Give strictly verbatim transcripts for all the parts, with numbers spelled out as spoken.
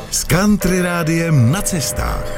S Country Rádiem na cestách.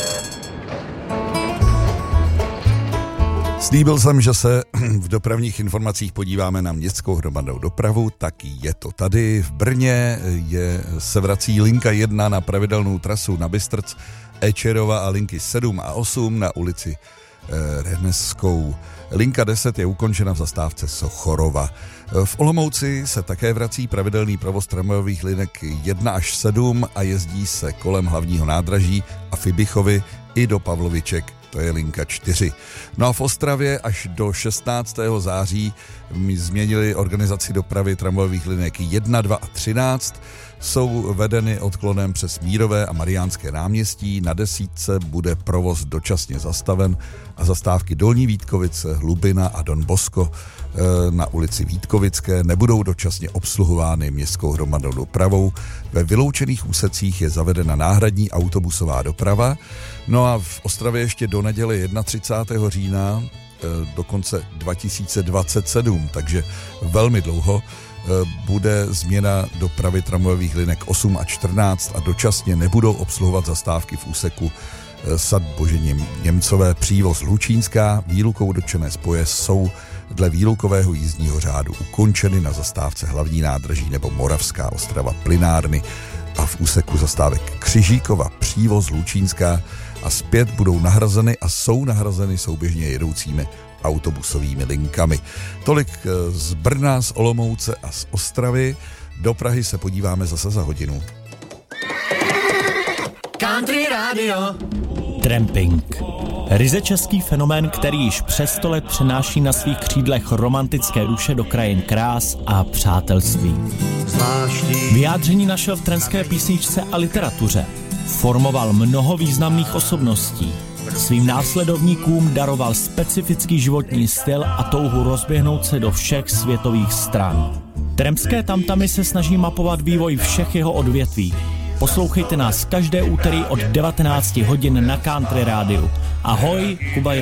Slíbil jsem, že se v dopravních informacích podíváme na městskou hromadnou dopravu, tak je to tady. V Brně je, se vrací linka jedna na pravidelnou trasu na Bystrc, Ečerova a linky sedm a osm na ulici eh, Reneskou. Linka deset je ukončena v zastávce Sochorova. V Olomouci se také vrací pravidelný provoz tramvajových linek jedna až sedm a jezdí se kolem hlavního nádraží a Fibichovy i do Pavloviček. To je linka čtyři. No a v Ostravě až do šestnáctého září změnili organizaci dopravy tramvajových linek jedna, dva a třináct. Jsou vedeny odklonem přes Mírové a Mariánské náměstí. Na desítce bude provoz dočasně zastaven a zastávky Dolní Vítkovice, Hlubina a Don Bosco na ulici Vítkovické nebudou dočasně obsluhovány městskou hromadnou dopravou. Ve vyloučených úsecích je zavedena náhradní autobusová doprava. No a v Ostravě ještě do neděle třicátého prvního října do konce dva tisíce dvacet sedm, takže velmi dlouho, bude změna dopravy tramvajových linek osm a čtrnáct a dočasně nebudou obsluhovat zastávky v úseku Sad Bože Němcové, Přívoz Lučínská. Výlukou dotčené spoje jsou dle výlukového jízdního řádu ukončeny na zastávce Hlavní nádraží nebo Moravská Ostrava Plynárny a v úseku zastávek Křižíkova, Přívoz Lučínská a zpět budou nahrazeny a jsou nahrazeny souběžně jedoucími autobusovými linkami. Tolik z Brna, z Olomouce a z Ostravy. Do Prahy se podíváme zase za hodinu. Country Radio. Tramping. Ryze český fenomén, který již přes sto let přenáší na svých křídlech romantické duše do krajin krás a přátelství. Vyjádření našel v tremské písničce a literatuře. Formoval mnoho významných osobností. Svým následovníkům daroval specifický životní styl a touhu rozběhnout se do všech světových stran. Tremské tamtamy se snaží mapovat vývoj všech jeho odvětví. Poslouchejte nás každé úterý od devatenáct hodin na Country Rádiu. Ahoj, Kuba